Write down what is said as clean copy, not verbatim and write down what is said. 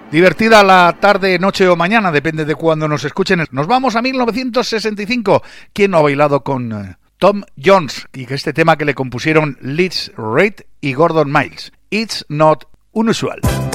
Divertida la tarde, noche o mañana, depende de cuándo nos escuchen. Nos vamos a 1965. ¿Quién no ha bailado con Tom Jones? Y que este tema que le compusieron Liz Reid y Gordon Miles. It's Not Unusual.